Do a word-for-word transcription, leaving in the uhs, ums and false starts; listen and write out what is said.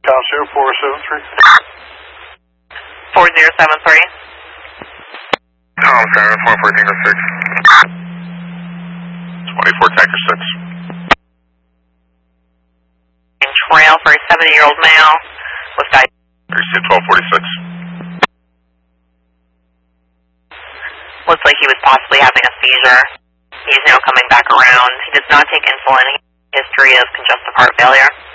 Calcio four seven three. four zero seven three. Tom Skyrim four fourteen to six. twenty-four Tiger six. Trail for a seventy-year-old male with guy. Receive twelve forty-six. Looks like he was possibly having a seizure. He's now coming back around. He does not take insulin. History of congestive heart failure.